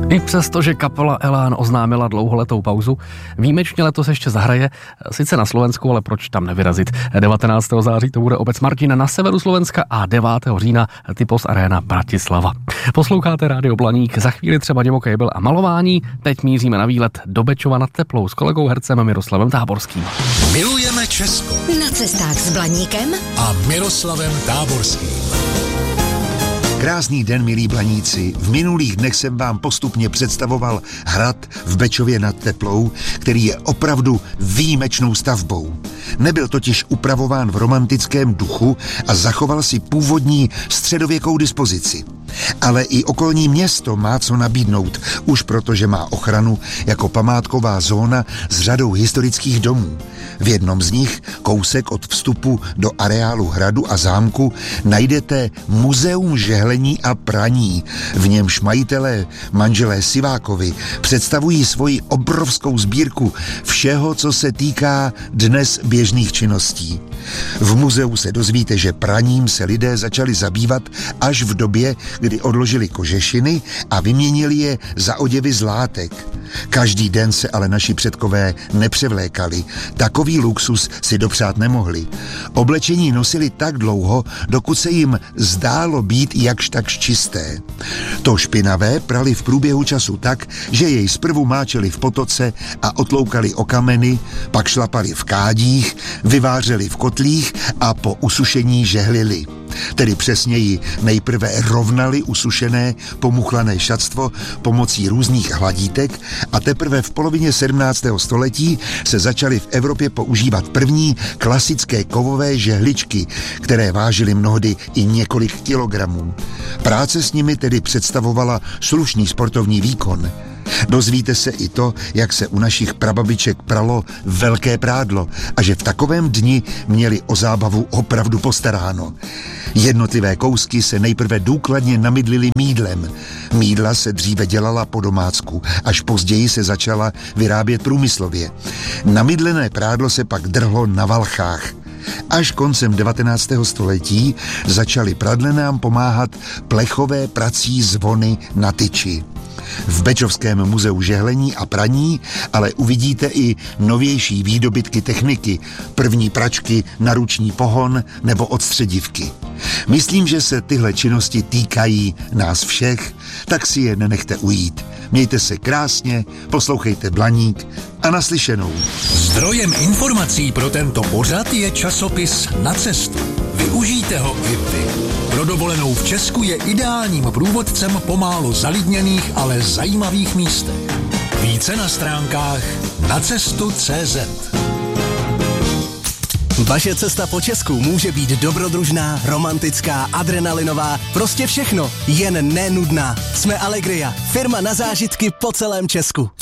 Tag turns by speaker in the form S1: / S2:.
S1: I přesto, že kapela Elán oznámila dlouholetou pauzu, výjimečně letos ještě zahraje, sice na Slovensku, ale proč tam nevyrazit. 19. září to bude obec Martina na severu Slovenska a 9. října Typos Arena Bratislava. Posloucháte Rádio Blaník, za chvíli třeba Demo Cable a malování, teď míříme na výlet do Bečova nad Teplou s kolegou hercem Miroslavem Táborským.
S2: Milujeme Česko.
S3: Na cestách s Blaníkem
S2: A Miroslavem Táborským.
S4: Krásný den, milí Blaníci. V minulých dnech jsem vám postupně představoval hrad v Bečově nad Teplou, který je opravdu výjimečnou stavbou. Nebyl totiž upravován v romantickém duchu a zachoval si původní středověkou dispozici. Ale i okolní město má co nabídnout, už protože má ochranu jako památková zóna s řadou historických domů. V jednom z nich, kousek od vstupu do areálu hradu a zámku, najdete Muzeum žehlení a praní. V němž majitelé, manželé Sivákovi, představují svoji obrovskou sbírku všeho, co se týká dnes běžných činností. V muzeu se dozvíte, že praním se lidé začali zabývat až v době, kdy odložili kožešiny a vyměnili je za oděvy z látek. Každý den se ale naši předkové nepřevlékali. Takový luxus si dopřát nemohli. Oblečení nosili tak dlouho, dokud se jim zdálo být jakž takž čisté. To špinavé prali v průběhu času tak, že jej zprvu máčeli v potoce a otloukali o kameny, pak šlapali v kádích, vyvářeli v kotlích a po usušení žehlili. Tedy přesněji nejprve rovnali usušené, pomuchlané šatstvo pomocí různých hladítek a teprve v polovině 17. století se začaly v Evropě používat první klasické kovové žehličky, které vážily mnohdy i několik kilogramů. Práce s nimi tedy představovala slušný sportovní výkon. Dozvíte se i to, jak se u našich prababiček pralo velké prádlo a že v takovém dni měli o zábavu opravdu postaráno. Jednotlivé kousky se nejprve důkladně namydlily mýdlem. Mýdla se dříve dělala po domácku, až později se začala vyrábět průmyslově. Namydlené prádlo se pak drhlo na valchách. Až koncem 19. století začaly pradlenám pomáhat plechové prací zvony na tyči. V Bečovském muzeu žehlení a praní ale uvidíte i novější výdobytky techniky, první pračky na ruční pohon nebo odstředivky. Myslím, že se tyhle činnosti týkají nás všech, tak si je nenechte ujít. Mějte se krásně, poslouchejte Blaník a naslyšenou.
S2: Zdrojem informací pro tento pořad je časopis Na cestu. Využijte ho i vy. Pro dovolenou v Česku je ideálním průvodcem po málo zalidněných, ale zajímavých místech. Více na stránkách nacestu.cz.
S5: Vaše cesta po Česku může být dobrodružná, romantická, adrenalinová, prostě všechno, jen nenudná. Jsme Allegria, firma na zážitky po celém Česku.